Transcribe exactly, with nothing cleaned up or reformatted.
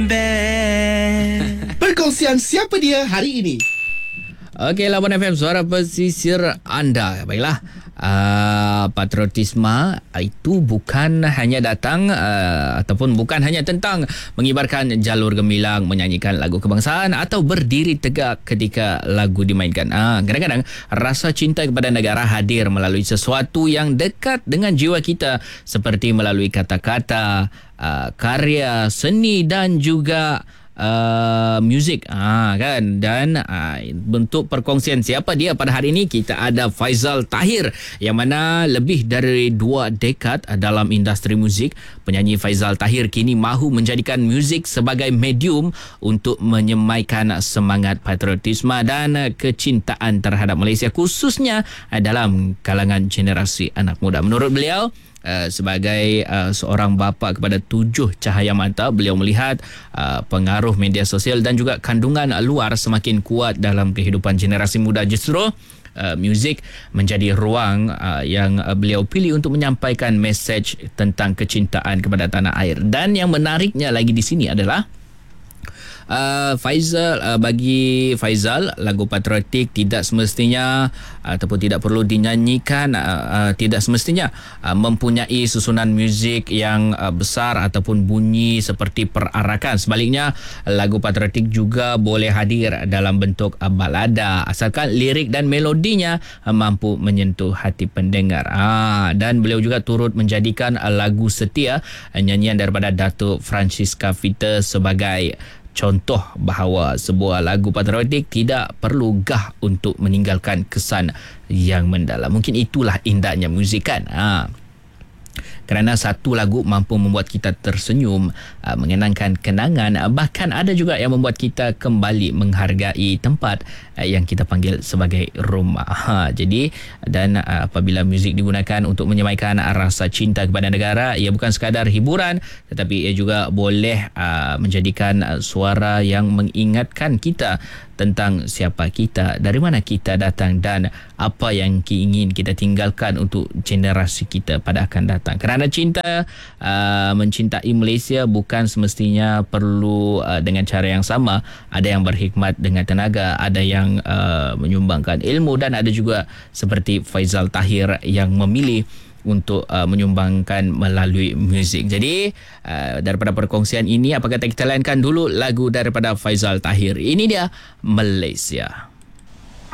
Perkongsian siapa dia hari ini. Okey, Labuan F M, suara pesisir anda. Baiklah, uh, patriotisme itu bukan hanya datang uh, ataupun bukan hanya tentang mengibarkan jalur gemilang, menyanyikan lagu kebangsaan atau berdiri tegak ketika lagu dimainkan. Uh, kadang-kadang rasa cinta kepada negara hadir melalui sesuatu yang dekat dengan jiwa kita, seperti melalui kata-kata, uh, karya seni dan juga Uh, muzik, ah, kan. Dan uh, bentuk perkongsian siapa dia pada hari ini, kita ada Faizal Tahir yang mana lebih dari dua dekad dalam industri muzik. Penyanyi Faizal Tahir kini mahu menjadikan muzik sebagai medium untuk menyemaikan semangat patriotisme dan kecintaan terhadap Malaysia, khususnya dalam kalangan generasi anak muda. Menurut beliau, Uh, sebagai uh, seorang bapa kepada tujuh cahaya mata, beliau melihat uh, pengaruh media sosial dan juga kandungan luar semakin kuat dalam kehidupan generasi muda. Justru Uh, muzik menjadi ruang uh, yang uh, beliau pilih untuk menyampaikan mesej tentang kecintaan kepada tanah air. Dan yang menariknya lagi di sini adalah Uh, Faizal uh, bagi Faizal, lagu patriotik tidak semestinya uh, ataupun tidak perlu dinyanyikan, uh, uh, tidak semestinya uh, mempunyai susunan muzik yang uh, besar ataupun bunyi seperti perarakan. Sebaliknya, lagu patriotik juga boleh hadir dalam bentuk uh, balada, asalkan lirik dan melodinya uh, mampu menyentuh hati pendengar. uh, dan beliau juga turut menjadikan uh, lagu Setia, uh, nyanyian daripada Datuk Francisca Vita, sebagai contoh bahawa sebuah lagu patriotik tidak perlu gah untuk meninggalkan kesan yang mendalam. Mungkin itulah indahnya muzik, kan? Ha. Kerana satu lagu mampu membuat kita tersenyum, uh, mengenangkan kenangan, uh, bahkan ada juga yang membuat kita kembali menghargai tempat uh, yang kita panggil sebagai rumah. Ha, jadi, dan uh, apabila muzik digunakan untuk menyemaikan uh, rasa cinta kepada negara, ia bukan sekadar hiburan, tetapi ia juga boleh uh, menjadikan uh, suara yang mengingatkan kita tentang siapa kita, dari mana kita datang dan apa yang ingin kita tinggalkan untuk generasi kita pada akan datang. Kerana cinta, uh, mencintai Malaysia bukan semestinya perlu uh, dengan cara yang sama. Ada yang berhikmat dengan tenaga, ada yang uh, menyumbangkan ilmu, dan ada juga seperti Faizal Tahir yang memilih untuk uh, menyumbangkan melalui muzik. Jadi uh, daripada perkongsian ini, apa kata kita lainkan dulu lagu daripada Faizal Tahir. Ini dia, Malaysia.